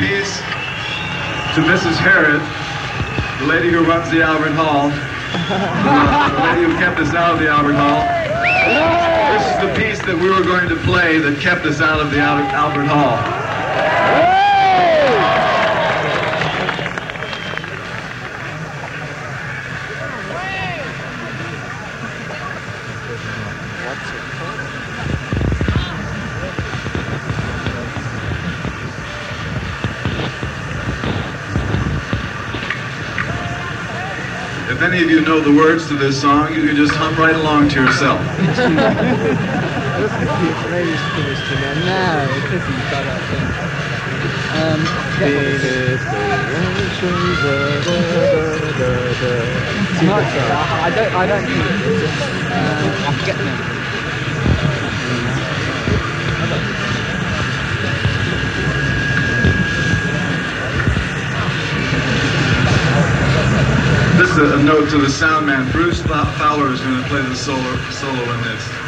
piece to Mrs. Harrod, the lady who runs the Albert Hall, the lady who kept us out of the Albert Hall. This is the piece that we were going to play that kept us out of the Albert Hall. If any of you know the words to this song, you can just hum right along to yourself. I don't I forget the name. This is a note to the sound man. Bruce Fowler is going to play the solo in this.